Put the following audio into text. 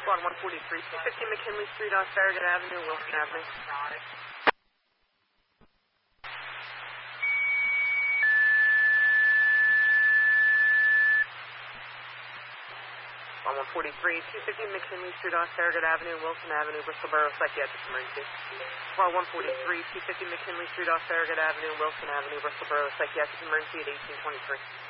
Squad 143, 250 McKinley Street on Farragut Avenue, Wilson Avenue. Squad 143, 250 McKinley Street on Farragut Avenue, Wilson Avenue, Bristol Borough Psychiatric Emergency. Squad 143, 250 McKinley Street off Farragut Avenue, Wilson Avenue, Bristol Borough Psychiatric Emergency at 1823.